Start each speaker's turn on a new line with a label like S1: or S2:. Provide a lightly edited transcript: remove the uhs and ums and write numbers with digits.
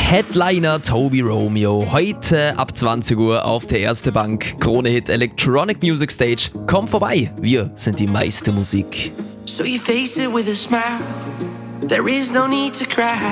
S1: Headliner Toby Romeo. Heute ab 20 Uhr auf der Erste Bank. Krone-Hit Electronic Music Stage. Komm vorbei, wir sind die meiste Musik.
S2: So you face it with a smile. There is no need to cry.